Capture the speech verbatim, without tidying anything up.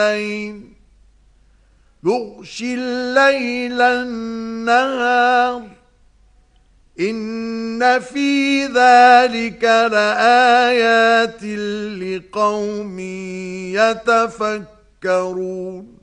يغشي الليل النهار إن في ذلك لآيات لقوم يتفكرون